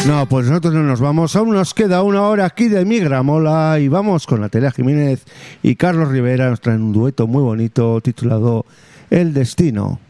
No, pues nosotros no nos vamos. Aún nos queda una hora aquí de Migramola y vamos con Natalia Jiménez y Carlos Rivera. Nos traen un dueto muy bonito titulado El Destino.